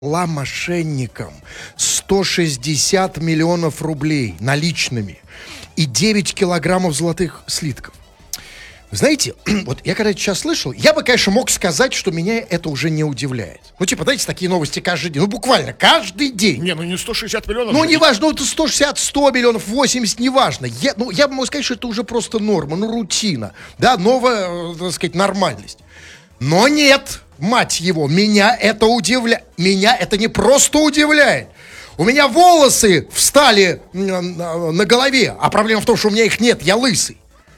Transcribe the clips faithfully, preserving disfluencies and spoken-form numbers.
Ла мошенникам сто шестьдесят миллионов рублей наличными и девять килограммов золотых слитков. Знаете, вот я когда это сейчас слышал, я бы, конечно, мог сказать, что меня это уже не удивляет. Ну, типа, знаете, такие новости каждый день. Ну, буквально, каждый день. Не, ну не сто шестьдесят миллионов. Ну, неважно, ну, это сто шестьдесят, сто миллионов, восемьдесят, неважно. Я, ну, я бы мог сказать, что это уже просто норма, ну, рутина. Да, новая, так сказать, нормальность. Но нет, мать его, меня это удивляет. Меня это не просто удивляет. У меня волосы встали на, на, на голове, а проблема в том, что у меня их нет, я лысый.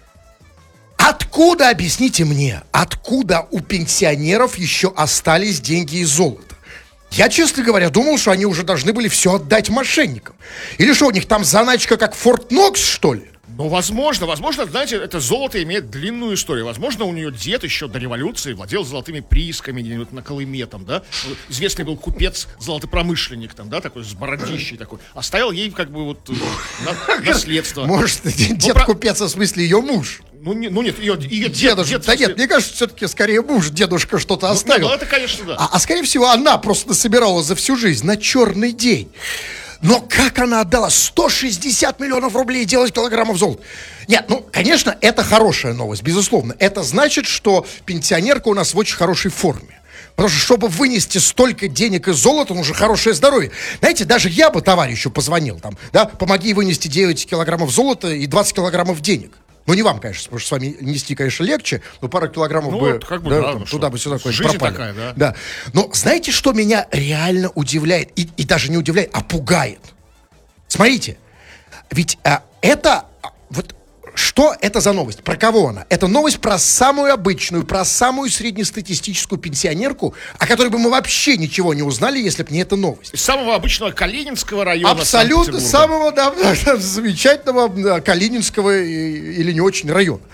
Откуда, объясните мне, откуда у пенсионеров еще остались деньги и золото? Я, честно говоря, думал, что они уже должны были все отдать мошенникам. Или что, у них там заначка как Форт Нокс, что ли? Ну, возможно, возможно, знаете, это золото имеет длинную историю. Возможно, у нее дед еще до революции владел золотыми приисками где-нибудь на Колыме, там, да. Известный был купец, золотопромышленник, там, да, такой с бородищей такой. Оставил ей, как бы, вот, на, наследство. Может, дед ну, купец, в смысле, ее муж? Ну, не, ну нет, ее, ее дедушка. Дед, да нет, мне кажется, все-таки скорее муж, дедушка что-то ну, оставил. Ну, это, конечно, да. А, а скорее всего, она просто собирала за всю жизнь на черный день. Но как она отдала сто шестьдесят миллионов рублей и делать килограммов золота? Нет, ну, конечно, это хорошая новость, безусловно. Это значит, что пенсионерка у нас в очень хорошей форме. Потому что, чтобы вынести столько денег и золота, нужно хорошее здоровье. Знаете, даже я бы товарищу позвонил, там, да, помоги вынести девять килограммов золота и двадцать килограммов денег. Ну, не вам, конечно, потому что с вами нести, конечно, легче, но пара килограммов ну, бы, как бы да, да, там, ну, туда бы сюда жизнь пропали. Такая, да. Да. Но знаете, что меня реально удивляет? И, и даже не удивляет, а пугает. Смотрите, ведь а, это, а, вот что это за новость? Про кого она? Это новость про самую обычную, про самую среднестатистическую пенсионерку, о которой бы мы вообще ничего не узнали, если бы не эта новость. Из самого обычного Калининского района абсолютно самого да, замечательного да, Калининского или не очень района.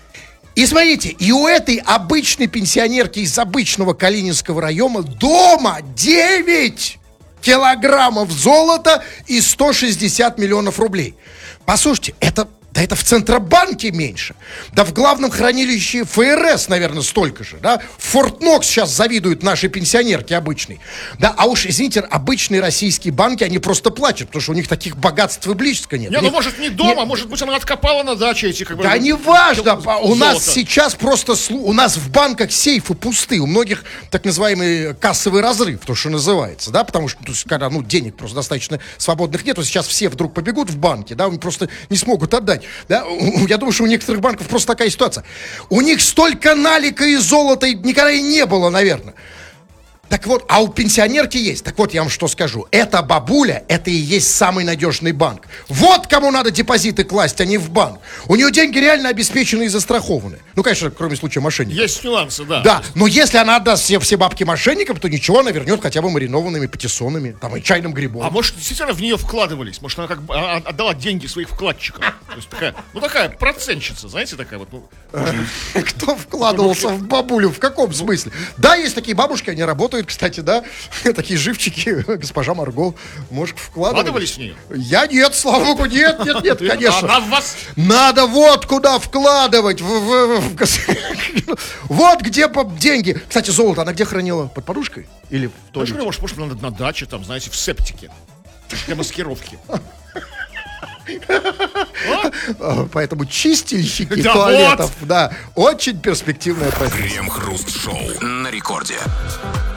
И смотрите, и у этой обычной пенсионерки из обычного Калининского района дома девять килограммов золота и сто шестьдесят миллионов рублей. Послушайте, это, да это в Центробанке меньше. Да в главном хранилище ФРС, наверное, столько же. Да? Форт Нокс сейчас завидуют нашей пенсионерке обычной. Да, а уж, извините, обычные российские банки, они просто плачут, потому что у них таких богатств и близко нет. Не, них... ну может не дома, не... может быть она откопала на даче эти как бы... Да не важно, у золото. нас сейчас просто, у нас в банках сейфы пусты, у многих так называемый кассовый разрыв, то, что называется, да, потому что, то есть, когда, ну, денег просто достаточно свободных нет, то сейчас все вдруг побегут в банки, да, они просто не смогут отдать, да, я думаю, что у некоторых банков просто такая ситуация. У них столько налика и золота никогда и не было, наверное. Так вот, а у пенсионерки есть. Так вот, я вам что скажу. Эта бабуля, это и есть самый надежный банк. Вот кому надо депозиты класть, а не в банк. У нее деньги реально обеспечены и застрахованы. Ну, конечно, кроме случая мошенников. Есть нюансы, да. Да, но если она отдаст все, все бабки мошенникам, то ничего, она вернет хотя бы маринованными патиссонами, там, и чайным грибом. А может, действительно в нее вкладывались? Может, она как бы отдала деньги своих вкладчиков? То есть такая, ну, такая процентщица, знаете, такая вот. Ну, кто вкладывался в бабулю? В каком смысле? Да, есть такие бабушки, они работают, кстати, да, такие живчики, госпожа Марго, может, вкладывались. Вкладывались в нее? Я нет, слава богу, нет, нет, нет, конечно. Она в вас... Надо вот куда вкладывать. В, в, в, вот где деньги. Кстати, золото она где хранила? Под подушкой? Или в туалете? Может, может, на, на даче, там, знаете, в септике. Для маскировки. Поэтому чистильщики да туалетов, вот. Да, очень перспективная профессия. Крем-хруст-шоу на рекорде.